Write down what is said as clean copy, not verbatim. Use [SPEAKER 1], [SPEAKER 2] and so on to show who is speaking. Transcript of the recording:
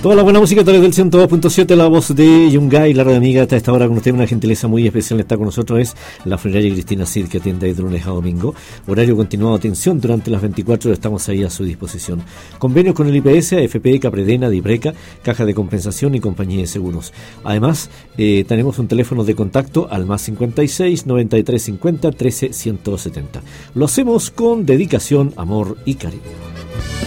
[SPEAKER 1] Toda la buena música a través del 102.7, la voz de Yungay, la radio amiga. Hasta esta hora con usted una gentileza muy especial. Está con nosotros es la funeraria Cristina Cid, que atiende ahí de lunes a domingo. Horario continuado, atención durante las 24 horas, estamos ahí a su disposición. Convenios con el IPS, AFP, Capredena, Dipreca, Caja de Compensación y Compañía de Seguros. Además, tenemos un teléfono de contacto al más 56 93 50 13 170. Lo hacemos con dedicación, amor y cariño.